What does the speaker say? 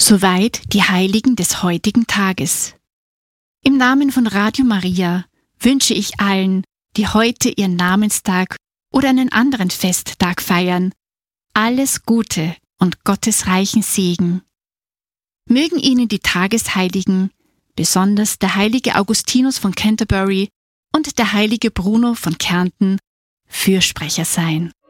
Soweit die Heiligen des heutigen Tages. Im Namen von Radio Maria wünsche ich allen, die heute ihren Namenstag oder einen anderen Festtag feiern, alles Gute und Gottes reichen Segen. Mögen Ihnen die Tagesheiligen, besonders der heilige Augustinus von Canterbury und der heilige Bruno von Kärnten, Fürsprecher sein.